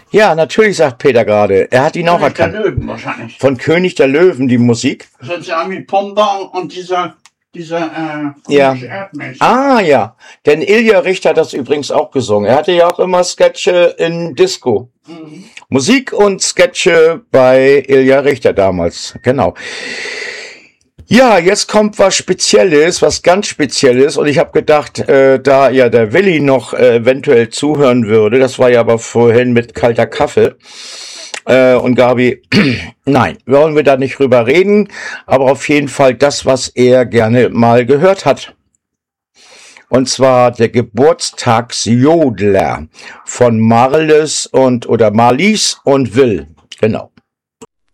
Ja, natürlich, sagt Peter gerade. Er hat ihn auch König der erkannt. Löwen wahrscheinlich. Von König der Löwen, die Musik. Das hört sich an wie Pumba und dieser Ja. komische Erdmensch. Ah, ja. Denn Ilja Richter hat das übrigens auch gesungen. Er hatte ja auch immer Sketche in Disco. Musik und Sketche bei Ilja Richter damals. Genau. Ja, jetzt kommt was Spezielles, was ganz Spezielles. Und ich habe gedacht, da ja der Willi noch eventuell zuhören würde, das war ja aber vorhin mit kalter Kaffee. Und Gabi, nein, wollen wir da nicht drüber reden, aber auf jeden Fall das, was er gerne mal gehört hat. Und zwar der Geburtstagsjodler von Marlies und Will. Genau.